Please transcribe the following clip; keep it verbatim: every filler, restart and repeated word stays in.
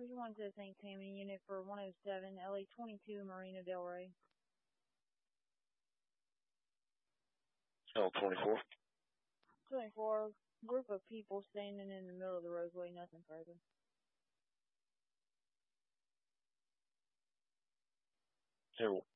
Push one to the Saint Tammany unit for one oh seven, L A twenty-two, Marina Del Rey. L twenty-four. twenty-four, group of people standing in the middle of the roadway, nothing further. Here,